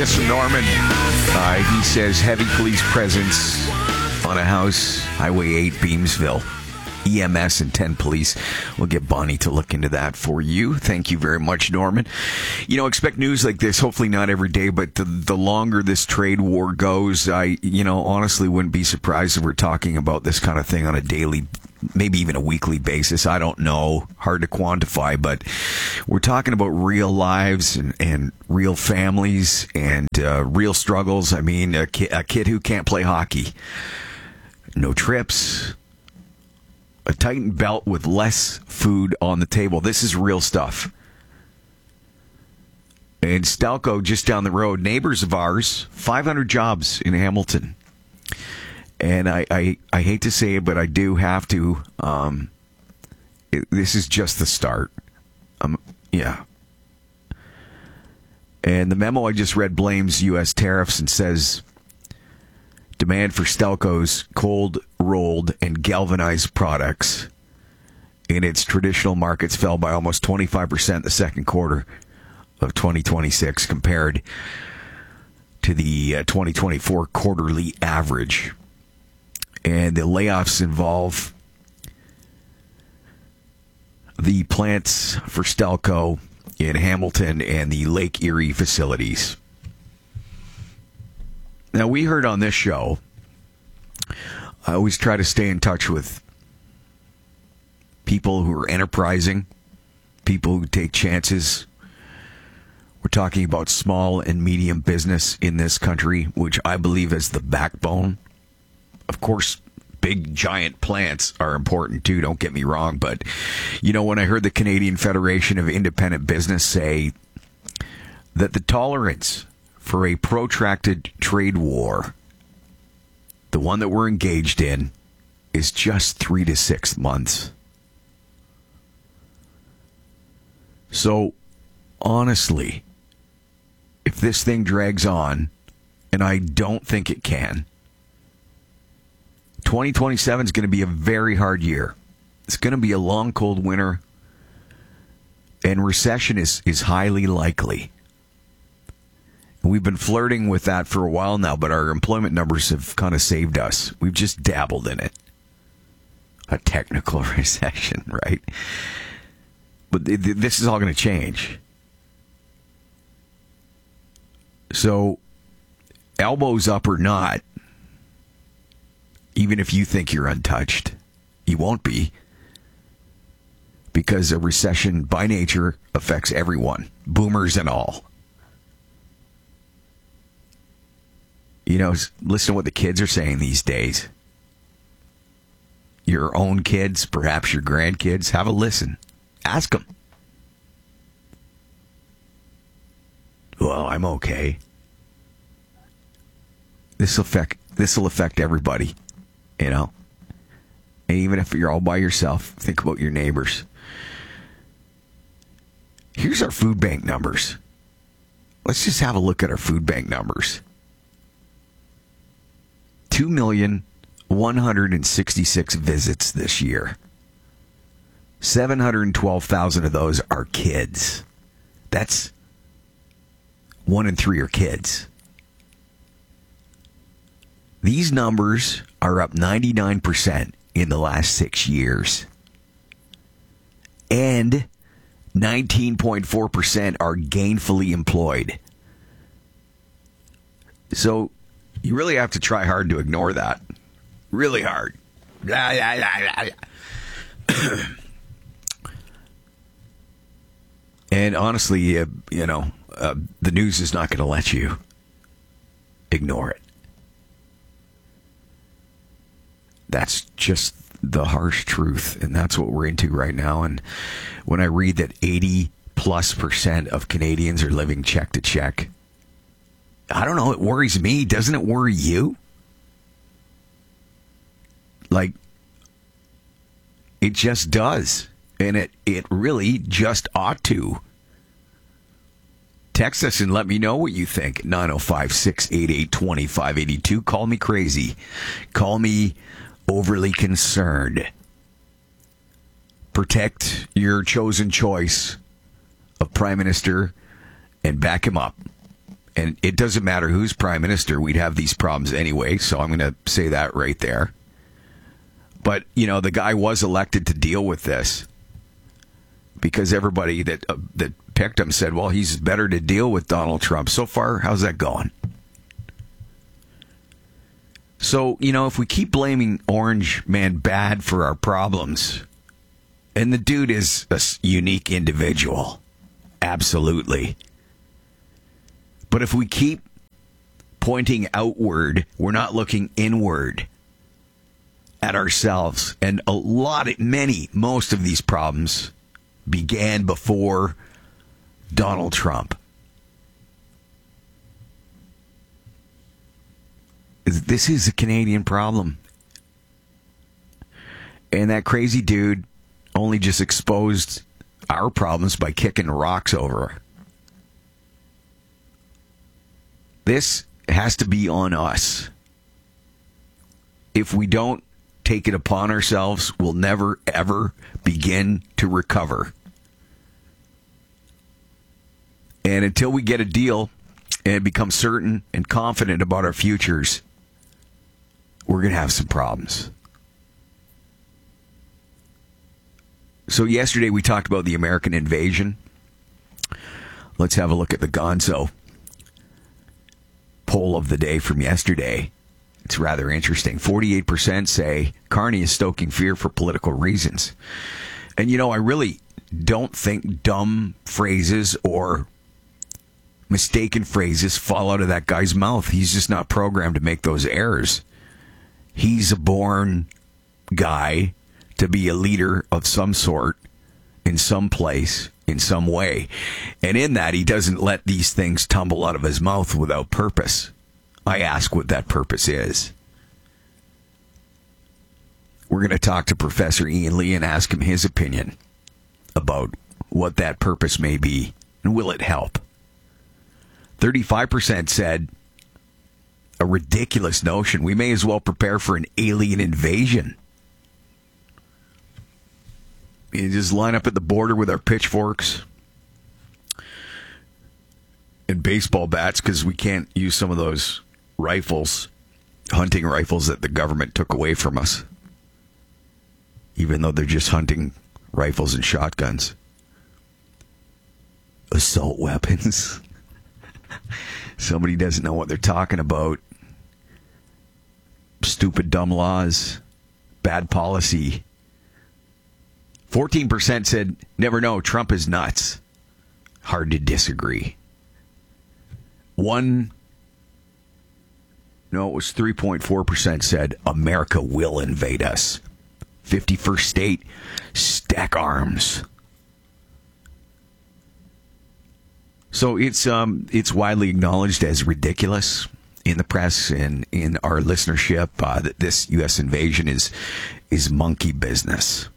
this from Norman. He says heavy police presence on a house, Highway 8, Beamsville. EMS and 10 police. We'll get Bonnie to look into that for you. Thank you very much, Norman. Expect news like this, hopefully not every day, but the longer this trade war goes, I honestly wouldn't be surprised if we're talking about this kind of thing on a daily, maybe even a weekly basis. I don't know. Hard to quantify, but we're talking about real lives and real families and real struggles. I mean, a kid who can't play hockey. No trips. A tightened belt with less food on the table. This is real stuff. And Stelco, just down the road, neighbors of ours, 500 jobs in Hamilton. And I hate to say it, but I do have to. This is just the start. Yeah. And the memo I just read blames U.S. tariffs and says demand for Stelco's cold, rolled, and galvanized products in its traditional markets fell by almost 25% the second quarter of 2026 compared to the 2024 quarterly average. And the layoffs involve the plants for Stelco in Hamilton and the Lake Erie facilities. Now, we heard on this show, I always try to stay in touch with people who are enterprising, people who take chances. We're talking about small and medium business in this country, which I believe is the backbone. Of course, big, giant plants are important too, don't get me wrong. But, when I heard the Canadian Federation of Independent Business say that the tolerance for a protracted trade war, the one that we're engaged in, is just 3 to 6 months. So, honestly, if this thing drags on, and I don't think it can, 2027 is going to be a very hard year. It's going to be a long, cold winter, and recession is highly likely. We've been flirting with that for a while now, but our employment numbers have kind of saved us. We've just dabbled in it. A technical recession, right? But this is all going to change. So, elbows up or not, even if you think you're untouched, you won't be. Because a recession, by nature, affects everyone, boomers and all. Listen to what the kids are saying these days. Your own kids, perhaps your grandkids, have a listen. Ask them. Well, I'm okay. This will affect everybody, And even if you're all by yourself, think about your neighbors. Here's our food bank numbers. Let's just have a look at our food bank numbers. 2,166,000 visits this year. 712,000 of those are kids. That's 1 in 3 are kids. These numbers are up 99% in the last 6 years. And 19.4% are gainfully employed. So, you really have to try hard to ignore that. Really hard. And honestly, the news is not going to let you ignore it. That's just the harsh truth, and that's what we're into right now. And when I read that 80+% of Canadians are living check to check, I don't know, it worries me. Doesn't it worry you? Like, it just does. And it really just ought to. Text us and let me know what you think. 905-688-2582. Call me crazy. Call me overly concerned. Protect your chosen choice of Prime Minister and back him up. And it doesn't matter who's prime minister, we'd have these problems anyway, so I'm going to say that right there. But, the guy was elected to deal with this because everybody that picked him said, well, he's better to deal with Donald Trump. So far, how's that going? So, if we keep blaming Orange Man Bad for our problems, and the dude is a unique individual, absolutely. But if we keep pointing outward, we're not looking inward at ourselves. And most of these problems began before Donald Trump. This is a Canadian problem. And that crazy dude only just exposed our problems by kicking rocks over. This has to be on us. If we don't take it upon ourselves, we'll never, ever begin to recover. And until we get a deal and become certain and confident about our futures, we're going to have some problems. So yesterday we talked about the American invasion. Let's have a look at the Gonzo poll of the day from yesterday. It's rather interesting. 48% say Carney is stoking fear for political reasons. And, I really don't think dumb phrases or mistaken phrases fall out of that guy's mouth. He's just not programmed to make those errors. He's a born guy to be a leader of some sort, in some place, in some way. And in that, he doesn't let these things tumble out of his mouth without purpose. I ask what that purpose is. We're going to talk to Professor Ian Lee and ask him his opinion about what that purpose may be, and will it help? 35% said a ridiculous notion. We may as well prepare for an alien invasion. You just line up at the border with our pitchforks and baseball bats because we can't use some of those rifles, hunting rifles that the government took away from us, even though they're just hunting rifles and shotguns. Assault weapons. Somebody doesn't know what they're talking about. Stupid, dumb laws. Bad policy. 14% said, never know, Trump is nuts. Hard to disagree. 3.4% said, America will invade us. 51st state, stack arms. So it's widely acknowledged as ridiculous in the press and in our listenership that this U.S. invasion is monkey business.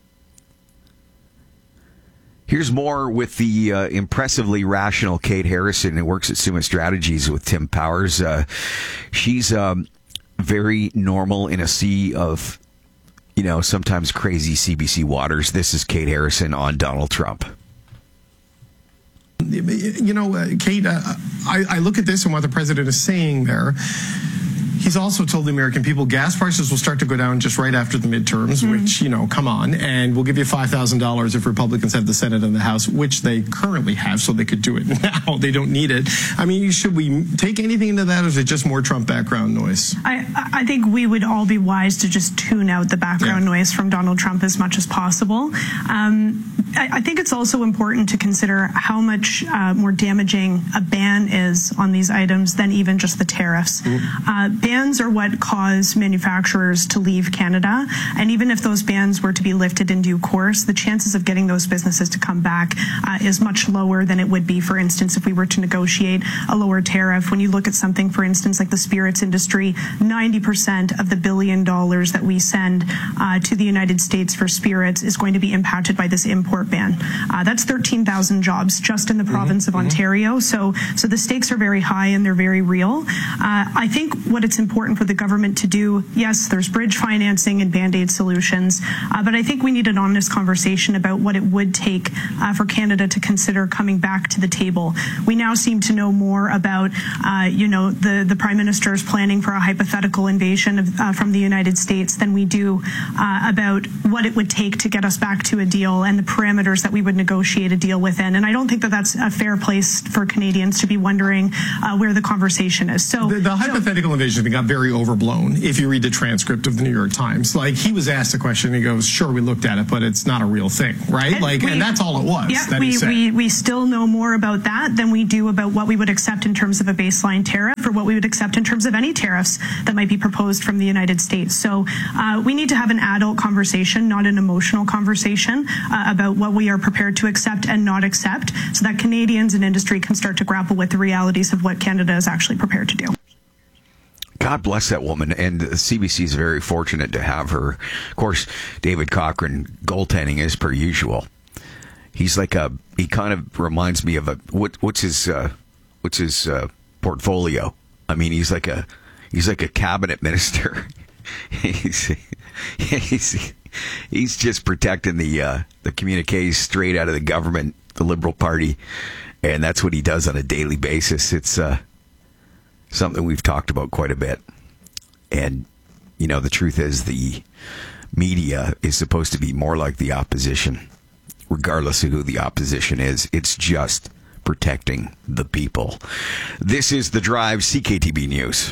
Here's more with the impressively rational Kate Harrison, who works at Summa Strategies with Tim Powers. She's very normal in a sea of, sometimes crazy CBC waters. This is Kate Harrison on Donald Trump. Kate, I look at this and what the president is saying there. He's also told the American people gas prices will start to go down just right after the midterms, which, come on, and we'll give you $5,000 if Republicans have the Senate and the House, which they currently have, so they could do it now. They don't need it. I mean, should we take anything into that, or is it just more Trump background noise? I think we would all be wise to just tune out the background noise from Donald Trump as much as possible. I think it's also important to consider how much more damaging a ban is on these items than even just the tariffs. Bans are what cause manufacturers to leave Canada, and even if those bans were to be lifted in due course, the chances of getting those businesses to come back is much lower than it would be, for instance, if we were to negotiate a lower tariff. When you look at something, for instance, like the spirits industry, 90% of the $1 billion that we send to the United States for spirits is going to be impacted by this import ban. That's 13,000 jobs just in the province of Ontario. So the stakes are very high and they're very real. I think what it's important for the government to do. Yes, there's bridge financing and Band-Aid solutions, but I think we need an honest conversation about what it would take for Canada to consider coming back to the table. We now seem to know more about, the Prime Minister's planning for a hypothetical invasion from the United States than we do about what it would take to get us back to a deal and the parameters that we would negotiate a deal within. And I don't think that that's a fair place for Canadians to be wondering where the conversation is. So the hypothetical invasion got very overblown. If you read the transcript of the New York Times, like, he was asked a question, and he goes, "Sure, we looked at it, but it's not a real thing," right? And that's all it was. Yeah, we still know more about that than we do about what we would accept in terms of a baseline tariff or what we would accept in terms of any tariffs that might be proposed from the United States. So we need to have an adult conversation, not an emotional conversation, about what we are prepared to accept and not accept, so that Canadians and industry can start to grapple with the realities of what Canada is actually prepared to do. God bless that woman, and CBC is very fortunate to have her. Of course, David Cochrane goaltending as per usual. He's like he kind of reminds me of what's his portfolio? I mean, he's like a cabinet minister. he's just protecting the communiques straight out of the government, the Liberal Party, and that's what he does on a daily basis. It's something we've talked about quite a bit. And, the truth is the media is supposed to be more like the opposition, regardless of who the opposition is. It's just protecting the people. This is The Drive, CKTB News.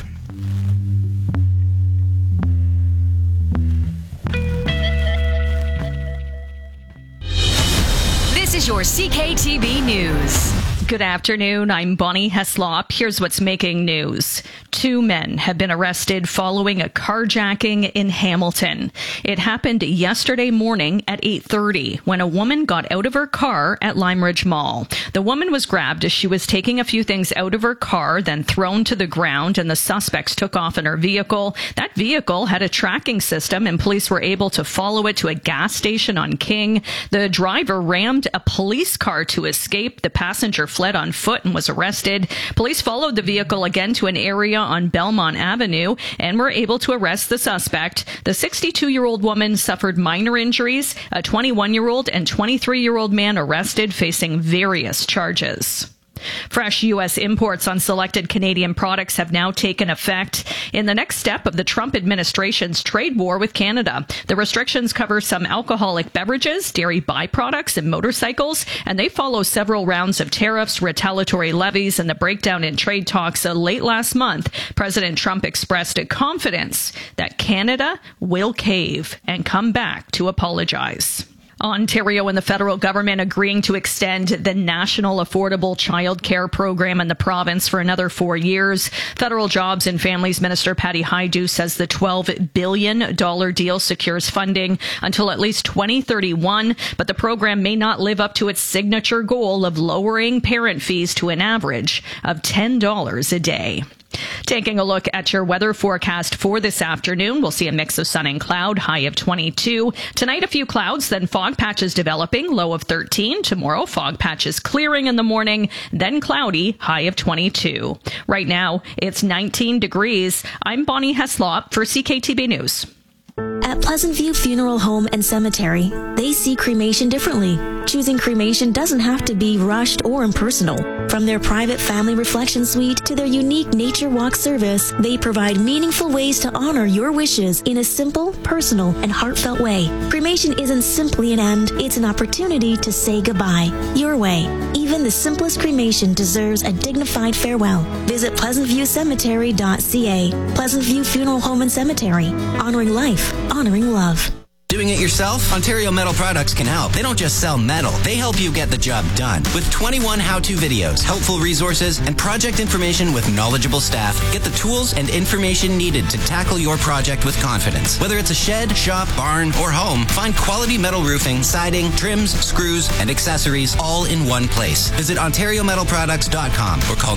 This is your CKTB News. Good afternoon. I'm Bonnie Heslop. Here's what's making news. 2 men have been arrested following a carjacking in Hamilton. It happened yesterday morning at 8:30 when a woman got out of her car at Lime Ridge Mall. The woman was grabbed as she was taking a few things out of her car, then thrown to the ground, and the suspects took off in her vehicle. That vehicle had a tracking system, and police were able to follow it to a gas station on King. The driver rammed a police car to escape. The passenger fled on foot and was arrested. Police followed the vehicle again to an area on Belmont Avenue and were able to arrest the suspect. The 62-year-old woman suffered minor injuries. A 21-year-old and 23-year-old man arrested, facing various charges. Fresh U.S. imports on selected Canadian products have now taken effect in the next step of the Trump administration's trade war with Canada. The restrictions cover some alcoholic beverages, dairy byproducts, and motorcycles, and they follow several rounds of tariffs, retaliatory levies, and the breakdown in trade talks. Late last month, President Trump expressed a confidence that Canada will cave and come back to apologize. Ontario and the federal government agreeing to extend the National Affordable Child Care Program in the province for another 4 years. Federal Jobs and Families Minister Patty Hajdu says the $12 billion deal secures funding until at least 2031, but the program may not live up to its signature goal of lowering parent fees to an average of $10 a day. Taking a look at your weather forecast for this afternoon, we'll see a mix of sun and cloud, high of 22. Tonight, a few clouds, then fog patches developing, low of 13. Tomorrow, fog patches clearing in the morning, then cloudy, high of 22. Right now, it's 19 degrees. I'm Bonnie Heslop for CKTB News. At Pleasant View Funeral Home and Cemetery, they see cremation differently. Choosing cremation doesn't have to be rushed or impersonal. From their private family reflection suite to their unique nature walk service, they provide meaningful ways to honor your wishes in a simple, personal, and heartfelt way. Cremation isn't simply an end, it's an opportunity to say goodbye. Your way. Even the simplest cremation deserves a dignified farewell. Visit pleasantviewcemetery.ca. Pleasant View Funeral Home and Cemetery. Honoring life, honoring love. Doing it yourself? Ontario Metal Products can help. They don't just sell metal, they help you get the job done. With 21 how-to videos, helpful resources, and project information with knowledgeable staff, get the tools and information needed to tackle your project with confidence. Whether it's a shed, shop, barn, or home, find quality metal roofing, siding, trims, screws, and accessories all in one place. Visit OntarioMetalProducts.com or call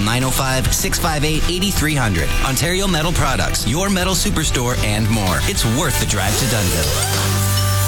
905-658-8300. Ontario Metal Products, your metal superstore and more. It's worth the drive to Dunnville.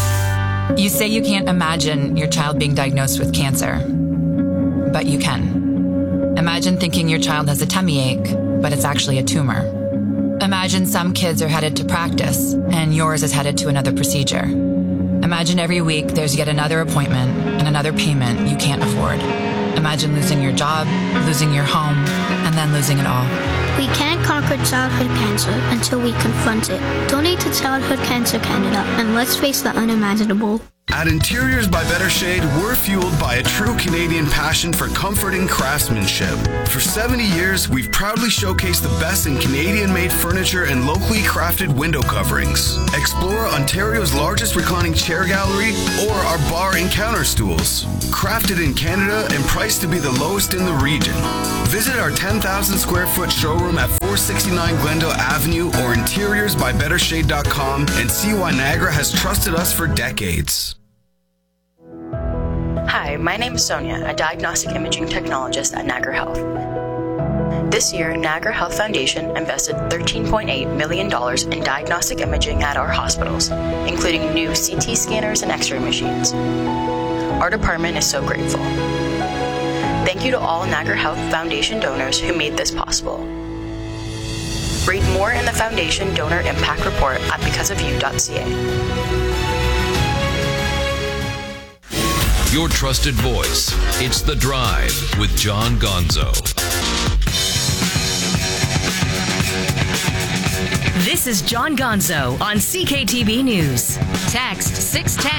You say you can't imagine your child being diagnosed with cancer, but you can. Imagine thinking your child has a tummy ache, but it's actually a tumor. Imagine some kids are headed to practice and yours is headed to another procedure. Imagine every week there's yet another appointment and another payment you can't afford. Imagine losing your job, losing your home, and then losing it all. We can't conquer childhood cancer until we confront it. Donate to Childhood Cancer Canada and let's face the unimaginable. At Interiors by Better Shade, we're fueled by a true Canadian passion for comforting craftsmanship. For 70 years, we've proudly showcased the best in Canadian-made furniture and locally crafted window coverings. Explore Ontario's largest reclining chair gallery or our bar and counter stools. Crafted in Canada and priced to be the lowest in the region. Visit our 10,000 square foot showroom at 469 Glendale Avenue or interiorsbybettershade.com and see why Niagara has trusted us for decades. Hi, my name is Sonia, a diagnostic imaging technologist at Niagara Health. This year, Niagara Health Foundation invested $13.8 million in diagnostic imaging at our hospitals, including new CT scanners and X-ray machines. Our department is so grateful. Thank you to all Niagara Health Foundation donors who made this possible. Read more in the Foundation Donor Impact Report at becauseofyou.ca. Your trusted voice. It's The Drive with John Gonzo. This is John Gonzo on CKTB News. Text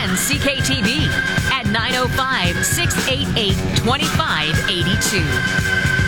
610-CKTB at 905-688-2582.